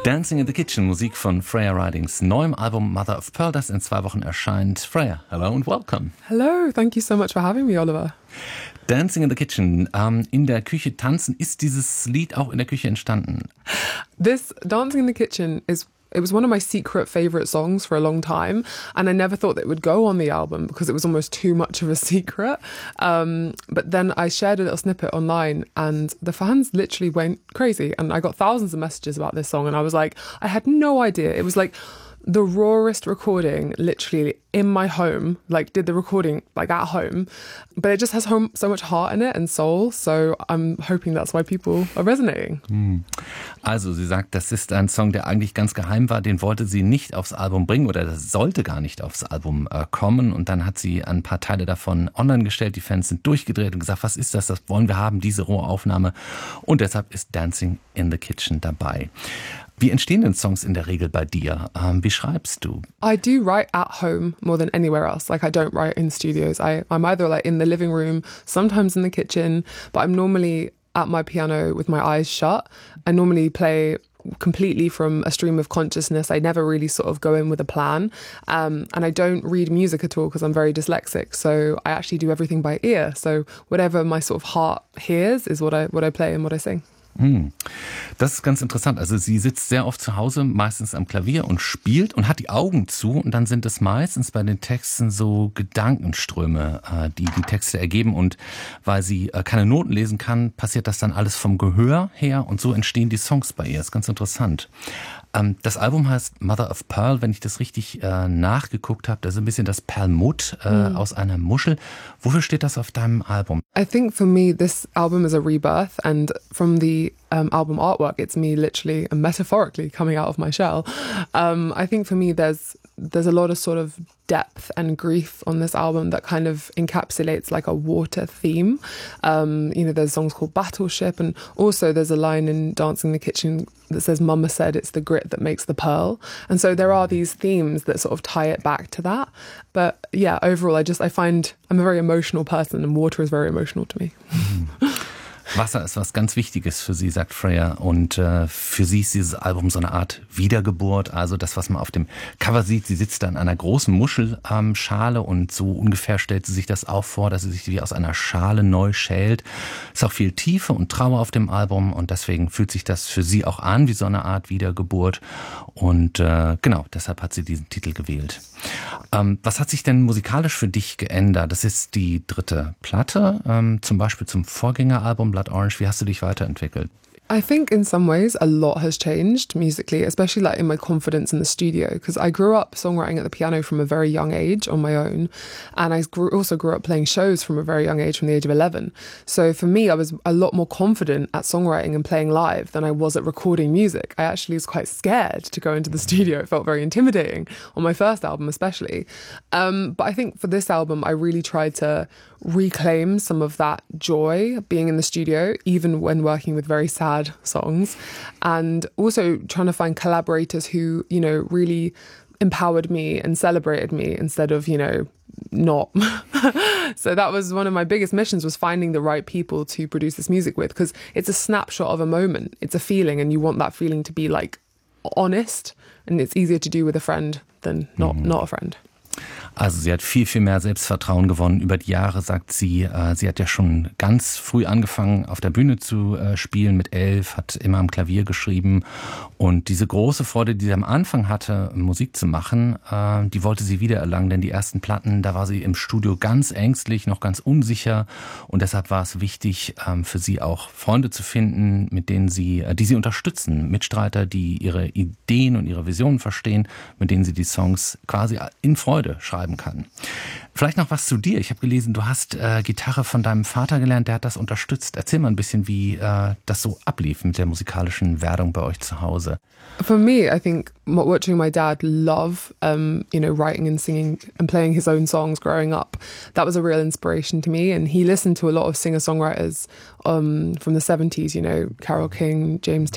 Dancing in the Kitchen, Musik von Freya Ridings neuem Album Mother of Pearl, das in 2 Wochen erscheint. Freya, hello and welcome. Hello, thank you so much for having me, Oliver. Dancing in the Kitchen, in der Küche tanzen, ist dieses Lied auch in der Küche entstanden? This Dancing in the Kitchen it was one of my secret favourite songs for a long time, and I never thought that it would go on the album because it was almost too much of a secret. But then I shared a little snippet online and the fans literally went crazy, and I got thousands of messages about this song, and I was like, I had no idea. It was like the rawest recording, literally in my home, like did the recording like at home, but it just has so much heart in it and soul, so I'm hoping that's why people are resonating. Also sie sagt, das ist ein Song, der eigentlich ganz geheim war, den wollte sie nicht aufs Album bringen oder das sollte gar nicht aufs Album kommen, und dann hat sie ein paar Teile davon online gestellt, die Fans sind durchgedreht und gesagt, was ist das, das wollen wir haben, diese Rohaufnahme, und deshalb ist Dancing in the Kitchen dabei. Wie entstehen denn Songs in der Regel bei dir? Wie schreibst du? I do write at home more than anywhere else. Like I don't write in studios. I'm either like in the living room, sometimes in the kitchen, but I'm normally at my piano with my eyes shut. I normally play completely from a stream of consciousness. I never really sort of go in with a plan. And I don't read music at all because I'm very dyslexic. So I actually do everything by ear. So whatever my sort of heart hears is what I play and what I sing. Das ist ganz interessant. Also sie sitzt sehr oft zu Hause, meistens am Klavier und spielt und hat die Augen zu, und dann sind es meistens bei den Texten so Gedankenströme, die die Texte ergeben, und weil sie keine Noten lesen kann, passiert das dann alles vom Gehör her, und so entstehen die Songs bei ihr. Das ist ganz interessant. Das Album heißt Mother of Pearl, wenn ich das richtig nachgeguckt habe. Das ist ein bisschen das Perlmutt aus einer Muschel. Wofür steht das auf deinem Album? I think for me this album is a rebirth, and from the album artwork it's me literally and metaphorically coming out of my shell. I think for me there's a lot of sort of depth and grief on this album that kind of encapsulates like a water theme. There's songs called Battleship, and also there's a line in Dancing in the Kitchen that says, Mama said it's the grit that makes the pearl. And so there are these themes that sort of tie it back to that. But yeah, overall I find I'm a very emotional person, and water is very emotional to me. Wasser ist was ganz Wichtiges für sie, sagt Freya, und für sie ist dieses Album so eine Art Wiedergeburt, also das, was man auf dem Cover sieht. Sie sitzt da in einer großen Muschelschale, und so ungefähr stellt sie sich das auch vor, dass sie sich wie aus einer Schale neu schält. Es ist auch viel Tiefe und Trauer auf dem Album, und deswegen fühlt sich das für sie auch an wie so eine Art Wiedergeburt, und genau, deshalb hat sie diesen Titel gewählt. Was hat sich denn musikalisch für dich geändert? Das ist die 3. Platte, zum Beispiel zum Vorgängeralbum Blood Orange. Wie hast du dich weiterentwickelt? I think in some ways a lot has changed musically, especially like in my confidence in the studio, because I grew up songwriting at the piano from a very young age on my own, and I also grew up playing shows from a very young age, from the age of 11. So for me, I was a lot more confident at songwriting and playing live than I was at recording music. I actually was quite scared to go into the studio. It felt very intimidating on my first album especially. But I think for this album, I really tried to reclaim some of that joy being in the studio, even when working with very sad songs, and also trying to find collaborators who, really empowered me and celebrated me instead of, not. So that was one of my biggest missions, was finding the right people to produce this music with, because it's a snapshot of a moment, it's a feeling, and you want that feeling to be like honest, and it's easier to do with a friend than not a friend. Also sie hat viel, viel mehr Selbstvertrauen gewonnen über die Jahre, sagt sie. Sie hat ja schon ganz früh angefangen, auf der Bühne zu spielen, mit 11, hat immer am Klavier geschrieben. Und diese große Freude, die sie am Anfang hatte, Musik zu machen, die wollte sie wiedererlangen. Denn die ersten Platten, da war sie im Studio ganz ängstlich, noch ganz unsicher. Und deshalb war es wichtig, für sie auch Freunde zu finden, die sie unterstützen. Mitstreiter, die ihre Ideen und ihre Visionen verstehen, mit denen sie die Songs quasi in Freude schreiben kann. Vielleicht noch was zu dir. Ich habe gelesen, du hast Gitarre von deinem Vater gelernt, der hat das unterstützt. Erzähl mal ein bisschen, wie das so ablief mit der musikalischen Werdung bei euch zu Hause. For me, I think watching my dad love, writing and singing and playing his own songs growing up, that was a real inspiration to me. And he listened to a lot of singer-songwriters from the 70s, Carole King, James